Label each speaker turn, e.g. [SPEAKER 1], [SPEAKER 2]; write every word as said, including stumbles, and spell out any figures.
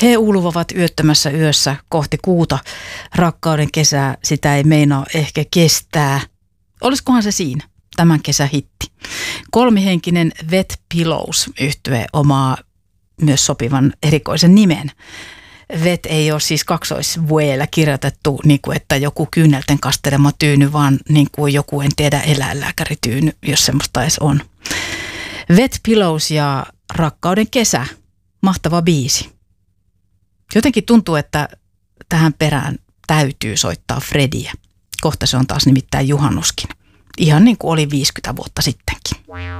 [SPEAKER 1] He ulvovat yöttömässä yössä kohti kuuta. Rakkauden kesää sitä ei meinaa ehkä kestää. Olisikohan se siinä? Tämän kesän hitti. Kolmihenkinen Wet Pillows -yhtye omaa myös sopivan erikoisen nimen. Wet ei ole siis kaksoisvueellä kirjoitettu, niin kuin että joku kyynelten kastelema tyyny, vaan niin kuin joku, en tiedä, eläinlääkärityyny, jos semmoista edes on. Wet Pillows ja Rakkauden kesä. Mahtava biisi. Jotenkin tuntuu, että tähän perään täytyy soittaa Frediä. Kohta se on taas nimittäin juhannuskin. Ihan niin kuin oli viisikymmentä vuotta sittenkin.